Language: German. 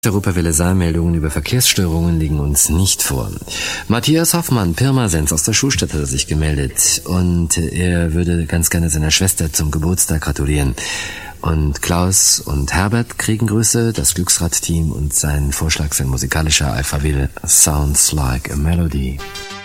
Europawelle Saalmeldungen über Verkehrsstörungen liegen uns nicht vor. Matthias Hoffmann, Pirmasens aus der Schulstadt, hat sich gemeldet und er würde ganz gerne seiner Schwester zum Geburtstag gratulieren. Und Klaus und Herbert kriegen Grüße, das Glücksrad-Team, und sein Vorschlag, sein musikalischer Alphaville Sounds Like a Melody.